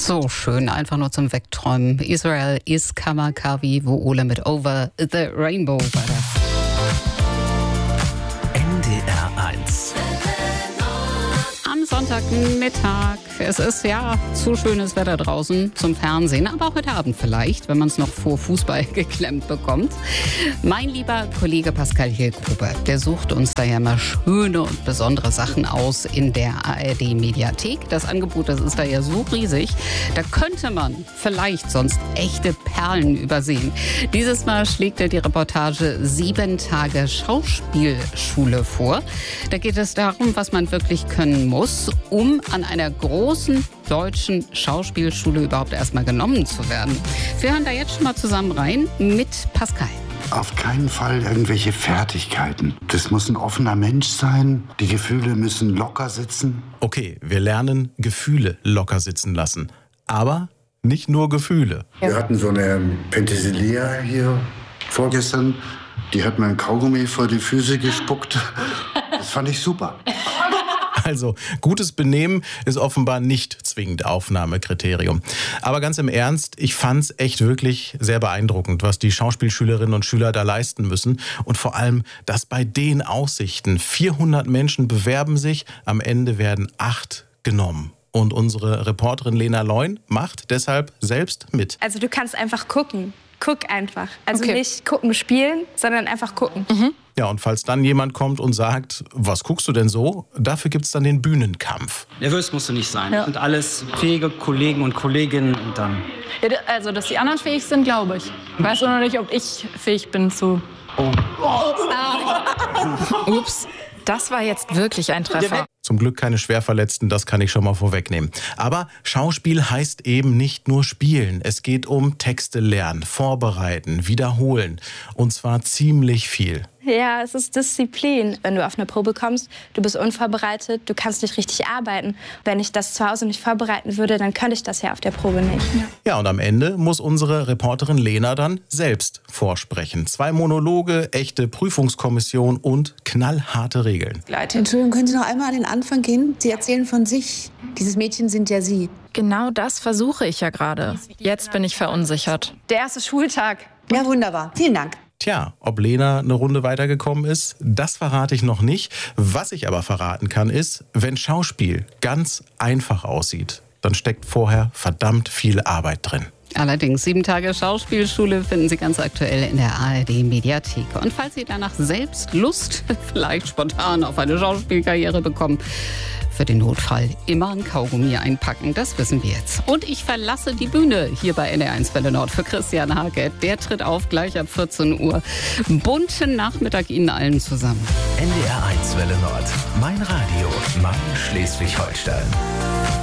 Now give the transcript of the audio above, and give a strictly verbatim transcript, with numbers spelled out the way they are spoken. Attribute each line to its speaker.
Speaker 1: So schön, einfach nur zum Wegträumen. Israel is Kamakawi, wo Ole mit Over the Rainbow weiter.
Speaker 2: N D R eins.
Speaker 1: Am Sonntagmittag. Es ist ja zu schönes Wetter draußen zum Fernsehen, aber auch heute Abend vielleicht, wenn man es noch vor Fußball geklemmt bekommt. Mein lieber Kollege Pascal Hilgruber, der sucht uns da ja mal schöne und besondere Sachen aus in der A R D-Mediathek. Das Angebot, das ist da ja so riesig, da könnte man vielleicht sonst echte Perlen übersehen. Dieses Mal schlägt er die Reportage Sieben Tage Schauspielschule vor. Da geht es darum, was man wirklich können muss, um an einer großen deutschen Schauspielschule überhaupt erstmal genommen zu werden. Wir hören da jetzt schon mal zusammen rein mit Pascal.
Speaker 3: Auf keinen Fall irgendwelche Fertigkeiten. Das muss ein offener Mensch sein. Die Gefühle müssen locker sitzen.
Speaker 4: Okay, wir lernen Gefühle locker sitzen lassen. Aber nicht nur Gefühle.
Speaker 3: Wir hatten so eine Penthesilea hier vorgestern. Die hat mir ein Kaugummi vor die Füße gespuckt. Das fand ich super.
Speaker 4: Also, gutes Benehmen ist offenbar nicht zwingend Aufnahmekriterium. Aber ganz im Ernst, ich fand's echt wirklich sehr beeindruckend, was die Schauspielschülerinnen und Schüler da leisten müssen. Und vor allem, dass bei den Aussichten vierhundert Menschen bewerben sich, am Ende werden acht genommen. Und unsere Reporterin Lena Leun macht deshalb selbst mit.
Speaker 5: Also du kannst einfach gucken. Guck einfach. Also
Speaker 6: okay.
Speaker 5: Nicht gucken, spielen, sondern einfach gucken.
Speaker 6: Mhm.
Speaker 4: Ja, und falls dann jemand kommt und sagt, was guckst du denn so? Dafür gibt's dann den Bühnenkampf.
Speaker 7: Nervös musst du nicht sein.
Speaker 6: Ja.
Speaker 7: Und alles fähige Kollegen und Kolleginnen und dann...
Speaker 6: Ja, also, dass die anderen fähig sind, glaube ich. Ich weiß nur noch nicht, ob ich fähig bin zu...
Speaker 7: Oh.
Speaker 6: Ups, das war jetzt wirklich ein Treffer.
Speaker 4: Zum Glück keine Schwerverletzten, das kann ich schon mal vorwegnehmen. Aber Schauspiel heißt eben nicht nur spielen. Es geht um Texte lernen, vorbereiten, wiederholen. Und zwar ziemlich viel.
Speaker 5: Ja, es ist Disziplin. Wenn du auf eine Probe kommst, du bist unvorbereitet, du kannst nicht richtig arbeiten. Wenn ich das zu Hause nicht vorbereiten würde, dann könnte ich das ja auf der Probe nicht. Ja,
Speaker 4: ja, und am Ende muss unsere Reporterin Lena dann selbst vorsprechen. Zwei Monologe, echte Prüfungskommission und knallharte Regeln.
Speaker 8: Entschuldigung, können Sie noch einmal an den Anfang gehen? Sie erzählen von sich. Dieses Mädchen sind ja Sie.
Speaker 6: Genau das versuche ich ja gerade. Jetzt bin ich verunsichert.
Speaker 5: Der erste Schultag.
Speaker 8: Ja, wunderbar. Vielen Dank.
Speaker 4: Tja, ob Lena eine Runde weitergekommen ist, das verrate ich noch nicht. Was ich aber verraten kann, ist, wenn Schauspiel ganz einfach aussieht, dann steckt vorher verdammt viel Arbeit drin.
Speaker 1: Allerdings, sieben Tage Schauspielschule finden Sie ganz aktuell in der A R D-Mediathek. Und falls Sie danach selbst Lust, vielleicht spontan auf eine Schauspielkarriere bekommen, für den Notfall immer ein Kaugummi einpacken, das wissen wir jetzt. Und ich verlasse die Bühne hier bei N D R eins Welle Nord für Christian Hake. Der tritt auf gleich ab vierzehn Uhr. Bunten Nachmittag Ihnen allen zusammen.
Speaker 2: N D R eins Welle Nord. Mein Radio. Mein Schleswig-Holstein.